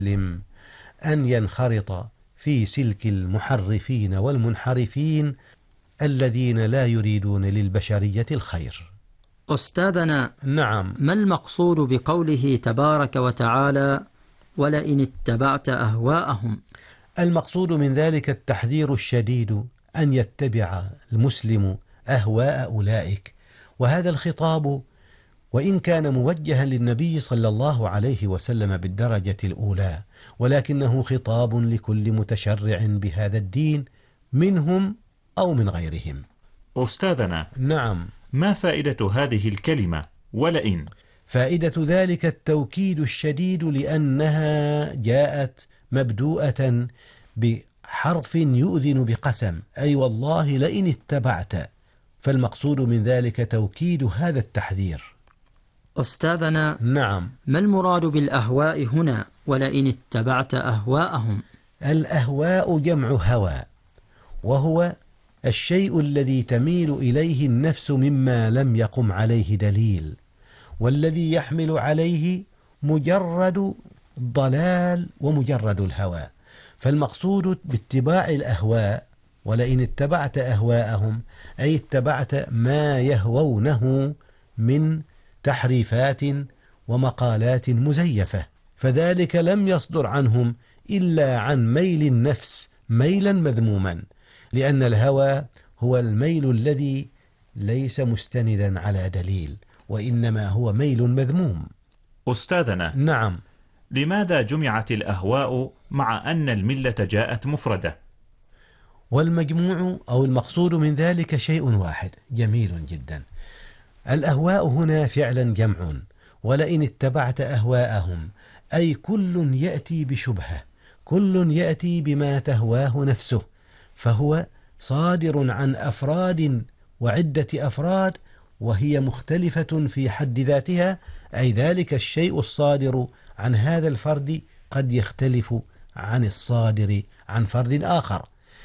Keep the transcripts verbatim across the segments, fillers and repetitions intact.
المسلم أن ينخرط في سلك المحرفين والمنحرفين الذين لا يريدون للبشرية الخير. أستاذنا، نعم. ما المقصود بقوله تبارك وتعالى ولئن اتبعت أهواءهم؟ المقصود من ذلك التحذير الشديد أن يتبع المسلم أهواء أولئك، وهذا الخطاب وإن كان موجها للنبي صلى الله عليه وسلم بالدرجة الأولى، ولكنه خطاب لكل متشرع بهذا الدين منهم أو من غيرهم. أستاذنا، نعم. ما فائدة هذه الكلمة ولئن؟ فائدة ذلك التوكيد الشديد لأنها جاءت مبدوءة بحرف يؤذن بقسم، أي والله لئن اتبعت، فالمقصود من ذلك توكيد هذا التحذير. أستاذنا، نعم. ما المراد بالأهواء هنا ولئن اتبعت أهواءهم؟ الأهواء جمع هوى، وهو الشيء الذي تميل إليه النفس مما لم يقم عليه دليل، والذي يحمل عليه مجرد الضلال ومجرد الهوى. فالمقصود باتباع الأهواء ولئن اتبعت أهواءهم أي اتبعت ما يهوونه من تحريفات ومقالات مزيفة، فذلك لم يصدر عنهم إلا عن ميل النفس ميلا مذموما، لأن الهوى هو الميل الذي ليس مستندا على دليل، وإنما هو ميل مذموم. أستاذنا، نعم. لماذا جمعت الأهواء مع أن الملة جاءت مفردة؟ والمجموع أو المقصود من ذلك شيء واحد. جميل جدا. الأهواء هنا فعلا جمع، ولئن اتبعت أهواءهم أي كل يأتي بشبهة، كل يأتي بما تهواه نفسه، فهو صادر عن أفراد وعدة أفراد وهي مختلفة في حد ذاتها، أي ذلك الشيء الصادر عن هذا الفرد قد يختلف عن الصادر عن فرد آخر،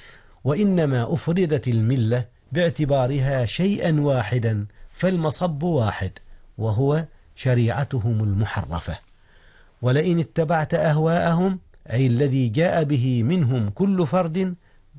وإنما أفردت الملة باعتبارها شيئا واحدا، فالمصب واحد وهو شريعتهم المحرفة. ولئن اتبعت أهواءهم أي الذي جاء به منهم كل فرد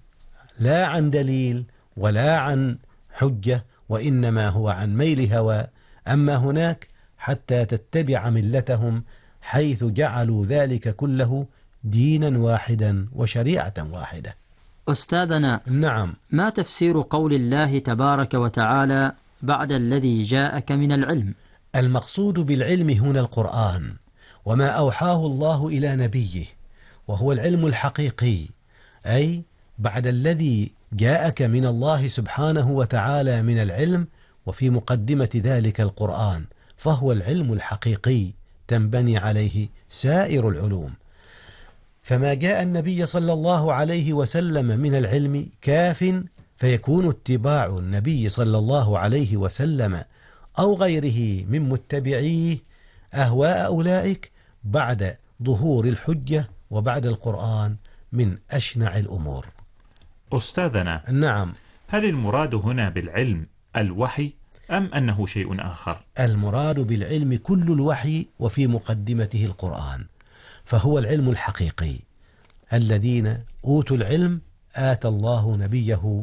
لا عن دليل ولا عن حجة، وإنما هو عن ميل هوى. أما هناك حتى تتبع ملتهم حيث جعلوا ذلك كله دينا واحدا وشريعة واحدة. أستاذنا، نعم. ما تفسير قول الله تبارك وتعالى بعد الذي جاءك من العلم؟ المقصود بالعلم هنا القرآن وما أوحاه الله إلى نبيه، وهو العلم الحقيقي، أي بعد الذي جاءك من الله سبحانه وتعالى من العلم، وفي مقدمة ذلك القرآن، فهو العلم الحقيقي تنبني عليه سائر العلوم. فما جاء النبي صلى الله عليه وسلم من العلم كاف، فيكون اتباع النبي صلى الله عليه وسلم أو غيره من متبعيه أهواء أولئك بعد ظهور الحجة وبعد القرآن من أشنع الأمور. أستاذنا، نعم. هل المراد هنا بالعلم الوحي أم أنه شيء آخر؟ المراد بالعلم كل الوحي وفي مقدمته القرآن، فهو العلم الحقيقي. الذين أوتوا العلم آتى الله نبيه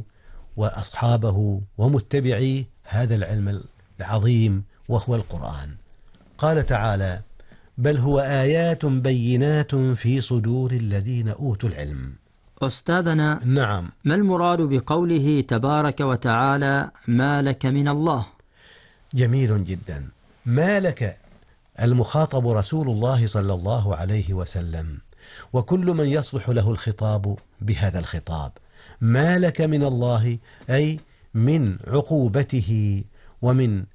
وأصحابه ومتبعيه هذا العلم العظيم وهو القرآن. قال تعالى: بل هو آيات بينات في صدور الذين أوتوا العلم. أستاذنا، نعم. ما المراد بقوله تبارك وتعالى ما لك من الله؟ جميل جدا. ما لك المخاطب رسول الله صلى الله عليه وسلم، وكل من يصلح له الخطاب بهذا الخطاب. ما لك من الله أي من عقوبته ومن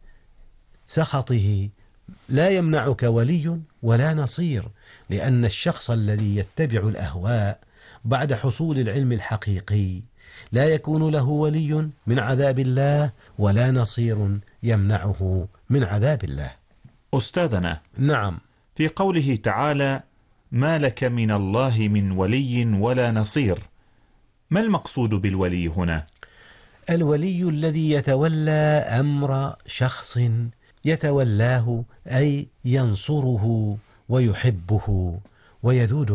سخطه لا يمنعك ولي ولا نصير، لأن الشخص الذي يتبع الأهواء بعد حصول العلم الحقيقي لا يكون له ولي من عذاب الله ولا نصير يمنعه من عذاب الله. أستاذنا، نعم. في قوله تعالى ما لك من الله من ولي ولا نصير، ما المقصود بالولي هنا؟ الولي الذي يتولى أمر شخص يتولاه، أي ينصره ويحبه ويذود